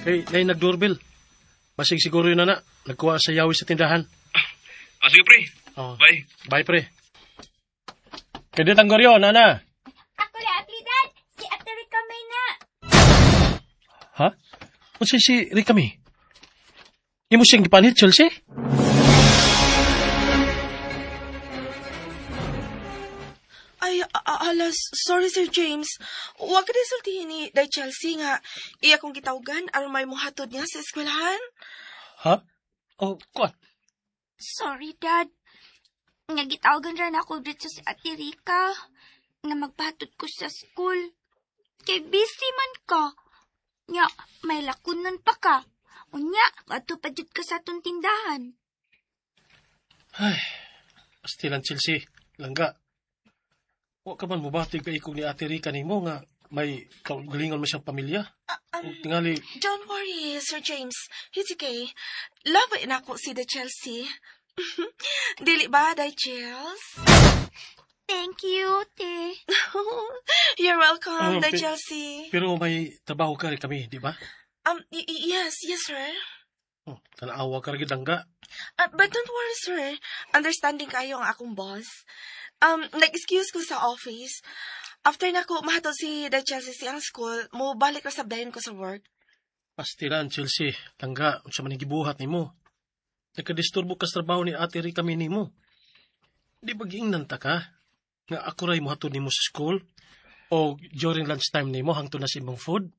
Kay lain nag-doorbell. Masig siguro yun na. Nagkuha sa yawi sa tindahan. Sige, pre. Oh. Bye. Bye, pre. Kaya ditang goryo, nana. Ako na, Dad. Si Ate Rica may na. Ha? Kung si Rica May? Imo siyang gipanit, Chelsea? Ay, alas, sorry Sir James. Huwag ka sultihin ni Day Chelsea nga iya kong gitawgan aron may muhatod niya sa eskwelahan. Ha? Oh, kuan. Sorry, Dad. Nga gitawagan rin ako dito si Ate Rica. Nga magpahatod ko sa school. Kay busy man ka. Nga, may lakunan pa ka. Unya, ato pa jud ka sa atong tindahan. Ay, pastilan, Chelsea. Langga. Huwag ka man mubatig ka ikog ni Ate Rica ni mo nga may kaugalingon mo siyang pamilya. Tingali. Don't worry, Sir James. It's okay. Love na ako si Day Chelsea. Dili ba, Day Chels? Thank you, te. You're welcome, Day Chelsea. Pero may trabaho ka rin kami, di ba? Yes, sir. Oh, tanaawa ka rin langga. But don't worry, sir. Understanding kayo ang akong boss. Nag-excuse ko sa office. After na ko mahatod si Day Chelsea siyang school, mo balik ra sa bayan ko sa work. Pastilan, Chelsea. Langga, unsa man gibuhat nimo. Nagka-disturbo ka sa trabaho ni Ate Rica May nimo. Di ba giingnan ta ka? Nga ako ray mo hatod nimo sa school? O during lunchtime nimo hangtod na sa imong food?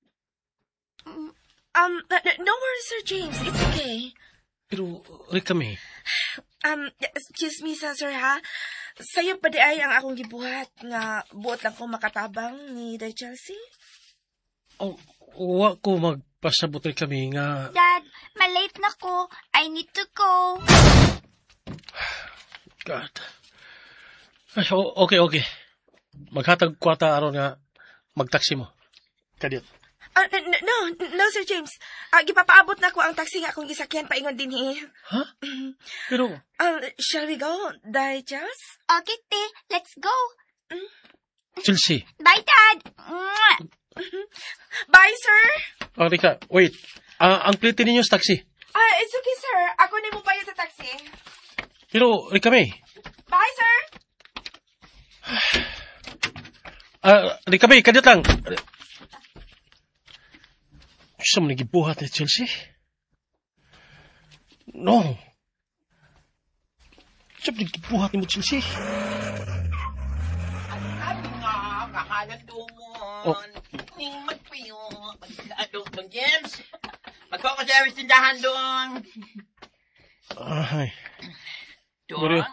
No worries, Sir James. It's okay. Pero, Rica May. Excuse me, sir, ha? Sa'yo pa di ay ang akong gibuhat nga buot lang ko makatabang ni Day Chelsea? Oh, wa ko magpasabot rin kami nga... Dad, malate na ko. I need to go. God. Ay, okay. Maghatag kwata aron nga magtaksi mo. Kadiyot. No, Sir James. Gipapaabot na ko ang taxi nga akong gisakyan paingon din Ha? Pero... shall we go, Day Chels? Okay, te. Let's go. Chelsea. Bye, Dad. Mwah! Bye, sir. Oh, Rica, wait. Ang plate ninyo sa taxi. It's okay, sir. Ako na mo bayad sa taxi. Pero, Rica May. Bye, sir. Rica May, kadiyot lang. Gusto mo nagibuhat ni Chelsea? No. Gusto mo nagibuhat ni mo, Chelsea? Ano nga, kahalan dumon. Oh. Ning magpiyo. Dong James. Magkuha ko sa tindahan doon. Ay. Doon?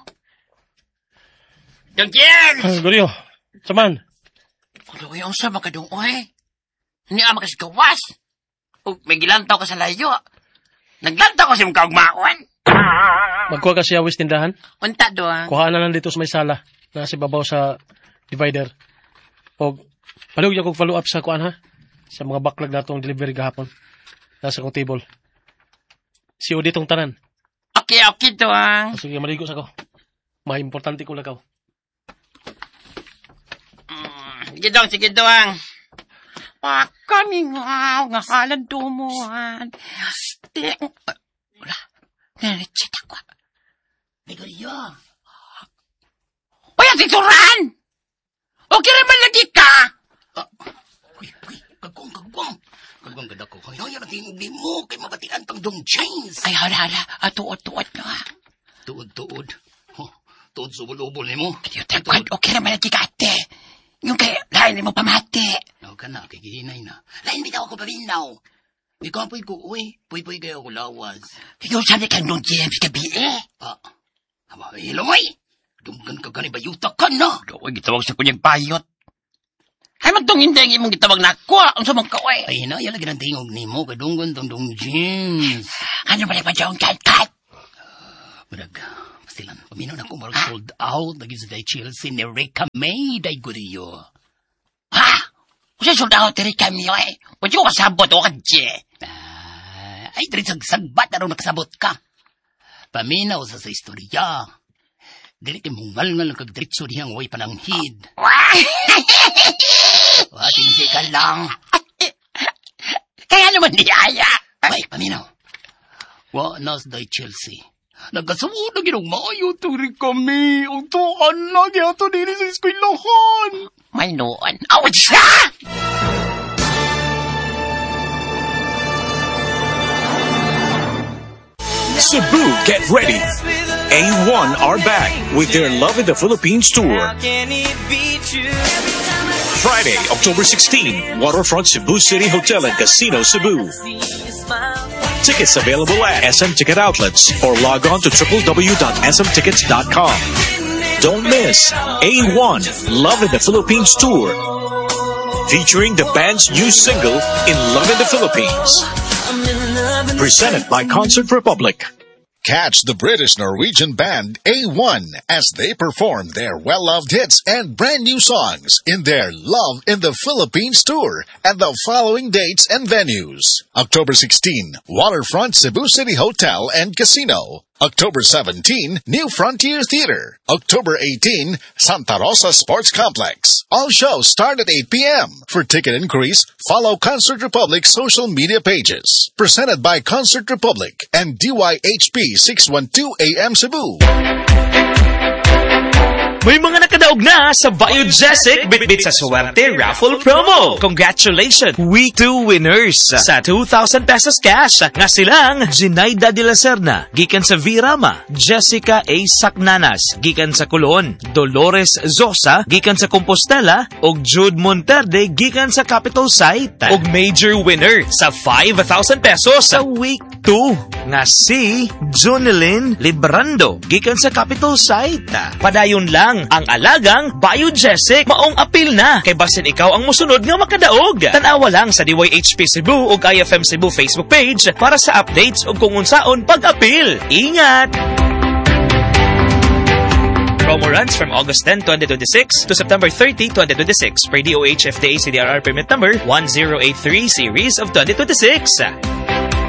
Dong James! Goryo. Saman. Kulo yung sa mga doon, oy. Hindi ka makasigawas. O, may gilantaw ka sa layo. Naglantaw ko sa mga kaugmaon. Magkuha ka siya awis tindahan. Unta doon. Kuhaan na lang dito sa may sala. Na si babaw sa divider. O, palug niya kong follow up sa kuhaan ha. Sa mga backlog na itong delivery gahapon. Nasa kong table. Si Udi tong tanan. Okay doon. Sige, maligo sa ko. Mga importante ko lagaw. Sige doon. Kami nga halan dumuhan. Wala. Nanitsit ako. May gariyo. Uy, ang tituran! Okay rin malagi ka! Kagwang. Kagwang ganda ko. Kaya natin ugli mo kay mabatian pang Dong James. Ay, hala. Tuod na. Tuod. Tuod subol-ubol ni mo. Okay rin malagi ka, ate. Yung kaya, lain mo pamati. Naw ka na, kikihinay na. Lain bitaw ako pabinaw. Ikaw po'y ko, uy. Puy kayo ako lawas. Ikaw sabi ka nung James gabi Hiloy. Dunggan ka gani bayuta ka na. Doy, gitawag sa kunyang payot. Ay, magtungin-tingi mong gitawag na ako. Ang samang ka, uy. Ay, na, yan lagi ng tingog ni mo. Kadunggan tong Dong James. Ano ba pa dyan, kat? Marag, pastilan. Paminaw na ko, marag sold out. Lagi sa Day Chelsea ni Rica May. Day guriyo. Ha? Kasi sold out ni Rica May, eh. Huwag yung kasabot o kadje. Ay, dali sagbat na rin nakasabot ka. Paminaw sa istorya. Dili kay mungal-ngal kag diretso dihang way pananghid. Ating si ka lang. Kaya naman niyaya. Ay, paminaw. Wa nas day Chelsea. Nagkasuod na ginagmayo turi kami. Ang tuan na giyato diri sa eskwelahan. May noon. Awad siya! Cebu, get ready. A1 are back with their Love in the Philippines tour. Friday, October 16, Waterfront Cebu City Hotel and Casino, Cebu. Tickets available at SM Ticket Outlets or log on to www.smtickets.com. Don't miss A1 Love in the Philippines tour, featuring the band's new single, In Love in the Philippines. Presented by Concert Republic. Catch the British-Norwegian band A1 as they perform their well-loved hits and brand new songs in their Love in the Philippines tour at the following dates and venues. October 16, Waterfront Cebu City Hotel and Casino. October 17, New Frontier Theater. October 18, Santa Rosa Sports Complex. All shows start at 8 p.m. For ticket inquiries, follow Concert Republic's social media pages. Presented by Concert Republic and DYHP 612 AM Cebu. May mga nakadaog na sa Biogesic Bitbit sa Suwerte Raffle Promo. Congratulations! Week 2 winners sa 2,000 pesos cash nga silang Ginaida de la Serna, gikan sa Virama, Jessica A. Sacnanas, gikan sa Colon, Dolores Zosa, gikan sa Compostela, ug Jude Monterde, gikan sa Capital Site. Ug major winner sa 5,000 pesos sa Week 2 nga si Jonelyn Librando, gikan sa Capital Site. Padayon lang ang alagang Biogesic. Maong apil na kay basin ikaw ang musunod nga makadaog. Tanawa lang sa DYHP Cebu ug IFM Cebu Facebook page para sa updates ug kung unsaon pag-apil. Ingat! Promo runs from August 10, 2026 to September 30, 2026 per DOH FDA CDRR permit number 1083 series of 2026.